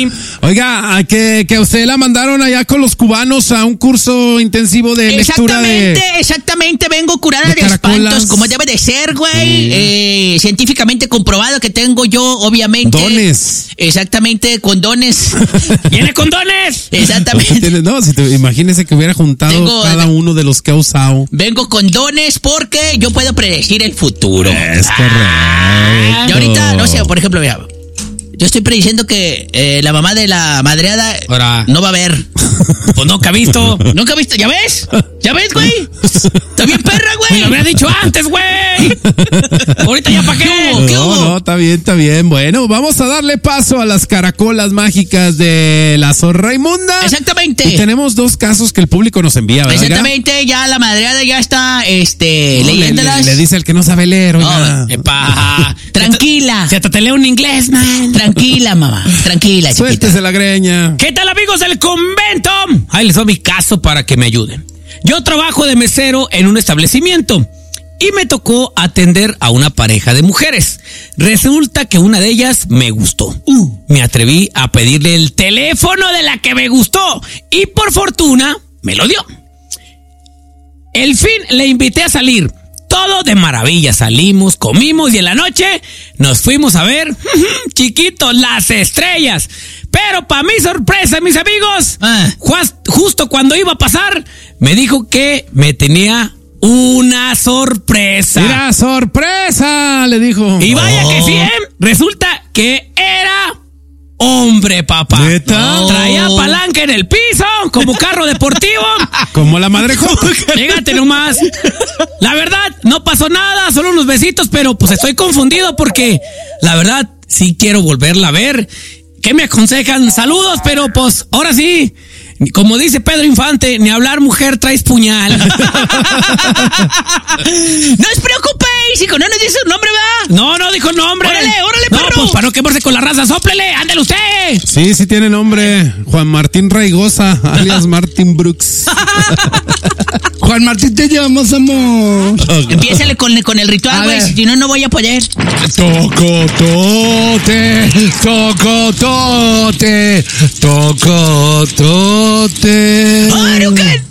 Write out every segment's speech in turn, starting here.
Oiga, que a usted la mandaron allá con los cubanos a un curso intensivo de lectura Exactamente, vengo curada de espantos, como debe de ser, güey. Científicamente comprobado que tengo yo, obviamente. Dones. Exactamente, condones. ¡Viene condones! Exactamente. No, imagínese que hubiera juntado cada uno de los que ha usado. Vengo con dones porque yo puedo predecir el futuro. Es correcto. Y ahorita, no sé, por ejemplo, mira, yo estoy prediciendo que la mamá de la madreada no va a ver. Pues nunca ha visto. ¿Nunca ha visto? ¿Ya ves? ¿Ya ves, güey? Está bien perra, güey. Me lo había dicho antes, güey. Ahorita ya pa' qué. ¿Qué hubo? No, está bien. Bueno, vamos a darle paso a las caracolas mágicas de la Sor Raimunda. Exactamente. Y tenemos 2 casos que el público nos envía, ¿verdad? Exactamente, ya la madreada ya está, leyéndolas. Le dice el que no sabe leer, oiga. Tranquila. Se te leo en inglés, man. Tranquila, mamá. Tranquila, Suéltese la greña. ¿Qué tal, amigos del convento? Ahí les doy mi caso para que me ayuden. Yo trabajo de mesero en un establecimiento y me tocó atender a una pareja de mujeres. Resulta que una de ellas me gustó. Me atreví a pedirle el teléfono de la que me gustó y por fortuna me lo dio. El fin, le invité a salir. Todo de maravilla, salimos, comimos y en la noche nos fuimos a ver, chiquitos, las estrellas. Pero para mi sorpresa, mis amigos, justo cuando iba a pasar, me dijo que me tenía una sorpresa. ¡Mira, sorpresa! Le dijo. Y vaya que sí, resulta que era hombre, papá. ¿Neta? Traía palanca en el piso, como carro deportivo. Como la madre. Fíjate nomás. La verdad, no pasó nada, solo unos besitos, pero pues estoy confundido porque la verdad sí quiero volverla a ver. ¿Qué me aconsejan? Saludos, pero pues ahora sí, como dice Pedro Infante, ni hablar mujer traes puñal. No os preocupéis, hijo, no nos dice su nombre, ¿verdad? No dijo nombre. Órale, perro. No, pues para no quemarse con la raza, sóplele, ándale usted. Sí tiene nombre. Juan Martín Raigosa, alias Martín Brooks. Juan Martín, te llamas, amor. Empiézale con el ritual, güey, si no voy a poder. Tocotote. ¡Aruken!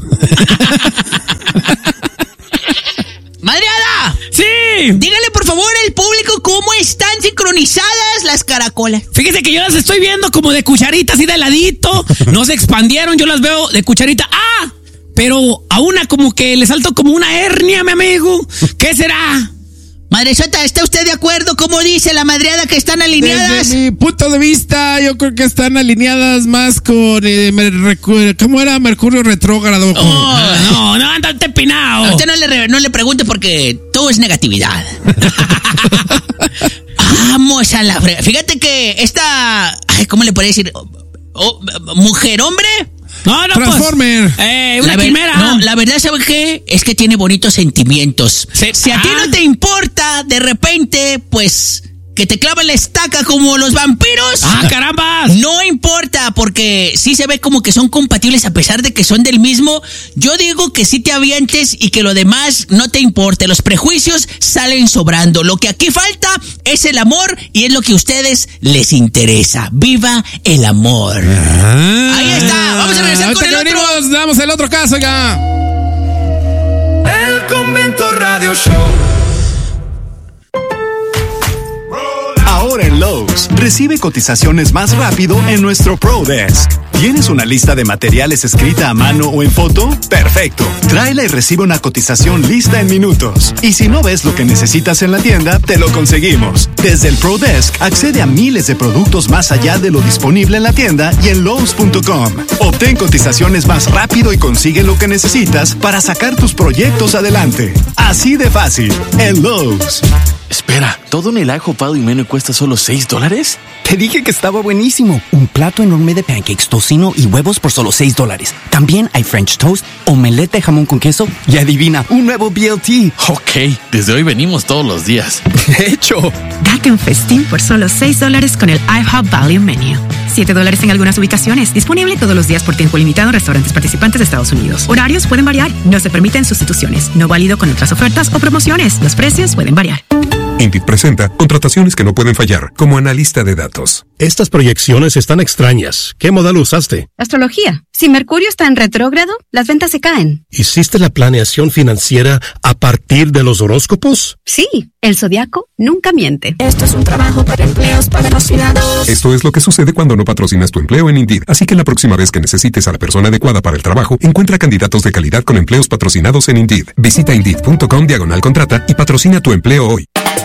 ¡Madreada! ¡Sí! Dígale por favor al público cómo están sincronizadas las caracolas. Fíjese que yo las estoy viendo como de cucharita, así de ladito. No se expandieron, yo las veo de cucharita. Pero a una como que le saltó como una hernia, mi amigo. ¿Qué será? Madresota, ¿está usted de acuerdo? ¿Cómo dice la madreada que están alineadas? Desde mi punto de vista, yo creo que están alineadas más con ¿cómo era? Mercurio retrógrado. No, ándate empinado. A usted no le pregunte porque todo es negatividad. Vamos a la fíjate que esta, ¿cómo le podría decir? ¿Mujer-hombre? No, Transformer. Pues, una quimera. No, la verdad, ¿sabe qué? Es que tiene bonitos sentimientos. Si a ti no te importa, de repente, pues, que te clavan la estaca como los vampiros. ¡Caramba! No importa, porque sí se ve como que son compatibles a pesar de que son del mismo. Yo digo que sí te avientes y que lo demás no te importe. Los prejuicios salen sobrando. Lo que aquí falta es el amor y es lo que a ustedes les interesa. ¡Viva el amor! Ahí está. Vamos a regresar con el otro. Venimos, damos el otro caso ya. El Convento Radio Show. Ahora en Lowe's, recibe cotizaciones más rápido en nuestro Pro Desk. ¿Tienes una lista de materiales escrita a mano o en foto? ¡Perfecto! Tráela y recibe una cotización lista en minutos. Y si no ves lo que necesitas en la tienda, te lo conseguimos. Desde el Pro Desk, accede a miles de productos más allá de lo disponible en la tienda y en Lowe's.com. Obtén cotizaciones más rápido y consigue lo que necesitas para sacar tus proyectos adelante. Así de fácil, en Lowe's. Espera, ¿todo en el ajo pado y menú cuesta solo $6? Te dije que estaba buenísimo. Un plato enorme de pancakes, tocino y huevos por solo $6. También hay French toast, omelette de jamón con queso y adivina, un nuevo BLT. Ok, desde hoy venimos todos los días. De hecho, date un festín por solo $6 con el IHOP Value Menu. $7 en algunas ubicaciones. Disponible todos los días por tiempo limitado en restaurantes participantes de Estados Unidos. Horarios pueden variar. No se permiten sustituciones. No válido con otras ofertas o promociones. Los precios pueden variar. Indeed presenta contrataciones que no pueden fallar, como analista de datos. Estas proyecciones están extrañas. ¿Qué modal usaste? Astrología. Si Mercurio está en retrógrado, las ventas se caen. ¿Hiciste la planeación financiera a partir de los horóscopos? Sí, el zodiaco nunca miente. Esto es un trabajo para empleos patrocinados. Esto es lo que sucede cuando no patrocinas tu empleo en Indeed. Así que la próxima vez que necesites a la persona adecuada para el trabajo, encuentra candidatos de calidad con empleos patrocinados en Indeed. Visita Indeed.com/contrata y patrocina tu empleo hoy.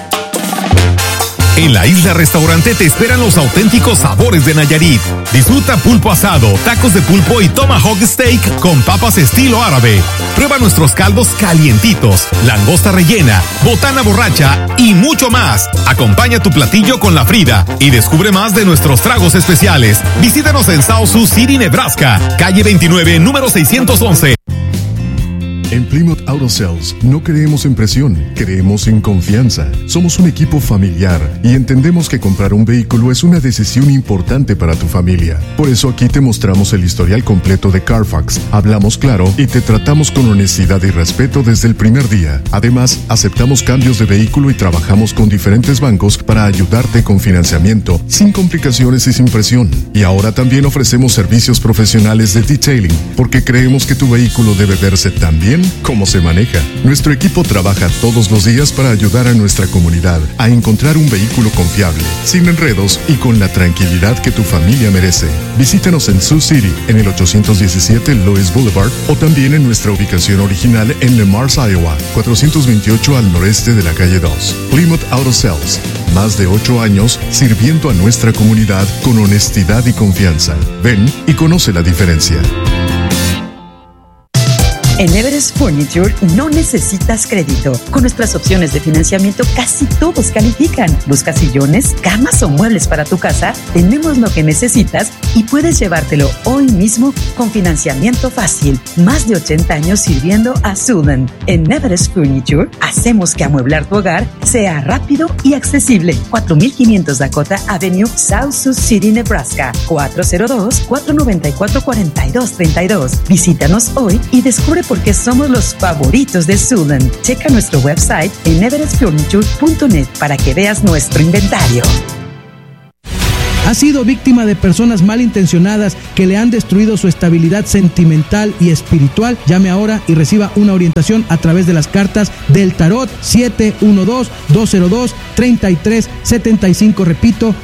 En la Isla Restaurante te esperan los auténticos sabores de Nayarit. Disfruta pulpo asado, tacos de pulpo y tomahawk steak con papas estilo árabe. Prueba nuestros caldos calientitos, langosta rellena, botana borracha y mucho más. Acompaña tu platillo con la Frida y descubre más de nuestros tragos especiales. Visítanos en South Sioux City, Nebraska, calle 29, número 611. En Plymouth Auto Sales no creemos en presión, creemos en confianza. Somos un equipo familiar y entendemos que comprar un vehículo es una decisión importante para tu familia. Por eso aquí te mostramos el historial completo de Carfax, hablamos claro y te tratamos con honestidad y respeto desde el primer día. Además, aceptamos cambios de vehículo y trabajamos con diferentes bancos para ayudarte con financiamiento, sin complicaciones y sin presión. Y ahora también ofrecemos servicios profesionales de detailing, porque creemos que tu vehículo debe verse tan bien cómo se maneja. Nuestro equipo trabaja todos los días para ayudar a nuestra comunidad a encontrar un vehículo confiable, sin enredos y con la tranquilidad que tu familia merece. Visítanos en Sioux City, en el 817 Lois Boulevard, o también en nuestra ubicación original en Le Mars, Iowa, 428 al noreste de la calle 2. Plymouth Auto Sales, más de 8 años sirviendo a nuestra comunidad con honestidad y confianza. Ven y conoce la diferencia. En Everest Furniture no necesitas crédito. Con nuestras opciones de financiamiento casi todos califican. ¿Buscas sillones, camas o muebles para tu casa? Tenemos lo que necesitas y puedes llevártelo hoy mismo con financiamiento fácil. Más de 80 años sirviendo a Sudan. En Everest Furniture hacemos que amueblar tu hogar sea rápido y accesible. 4500 Dakota Avenue, South Sioux City, Nebraska. 402-494-4232. Visítanos hoy y descubre por qué somos los favoritos de Sudan. Checa nuestro website en everestfurniture.net para que veas nuestro inventario. ¿Ha sido víctima de personas malintencionadas que le han destruido su estabilidad sentimental y espiritual? Llame ahora y reciba una orientación a través de las cartas del tarot. 712-202-3375. Repito,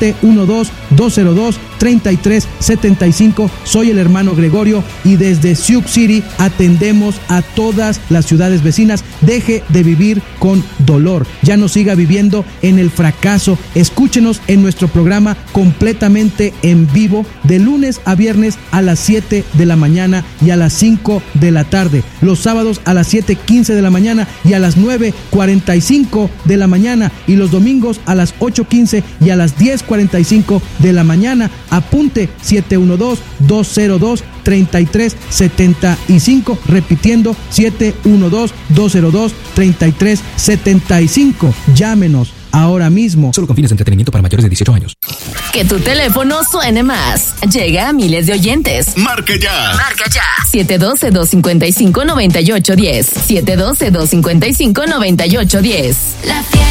712-202-3375. Soy el hermano Gregorio y desde Sioux City atendemos a todas las ciudades vecinas. Deje de vivir con dolor. Ya no siga viviendo en el fracaso. Escúchenos en nuestro programa completamente en vivo de lunes a viernes a las 7 de la mañana y a las 5 de la tarde. Los sábados a las 7:15 de la mañana y a las 9:45 de la mañana. Y los domingos a las 8:15 y a las 10:45 de la mañana. Apunte 712-202-3375. Repitiendo 712-202-3375. Llámenos ahora mismo. Solo con fines de entretenimiento para mayores de 18 años. Que tu teléfono suene más. Llega a miles de oyentes. Marque ya. Marca ya. 712-255-9810. 712-255-9810.